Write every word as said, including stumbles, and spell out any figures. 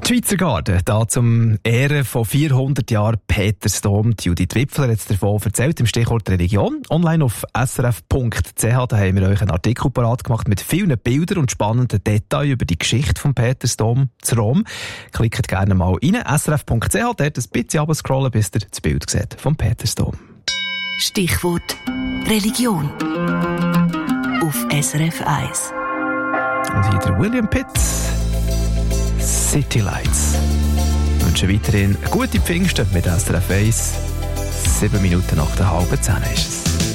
Die Schweizer Garde, da zum Ehren von vierhundert Jahren Petersdom. Judith Wipfler hat es davon erzählt, im Stichwort Religion. Online auf s r f punkt c h, da haben wir euch einen Artikel parat gemacht mit vielen Bildern und spannenden Details über die Geschichte von Petersdom zu Rom. Klickt gerne mal rein, s r f punkt c h, dort ein bisschen runterscrollen, bis ihr das Bild seht vom Petersdom. Stichwort Religion auf S R F eins. Und hier der William Pitt. City Lights. Ich wünsche weiterhin eine gute Pfingsten mit S R F eins. Sieben Minuten nach der halben Zehn ist es.